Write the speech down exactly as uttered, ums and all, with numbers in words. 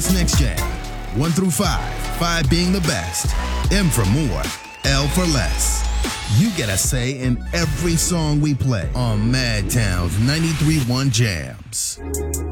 What's Next Jam? One through five. Five being the best. M for more. L for less. You get a say in every song we play on Madtown's ninety-three point one Jams.